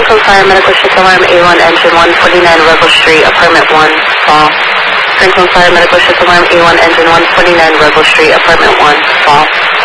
Franklin Fire Medical Shift Alarm A1 Engine 149 Ruggles Street, Apartment 1, fall. Franklin Fire Medical Shift Alarm A1 Engine 149 Ruggles Street, Apartment 1, fall.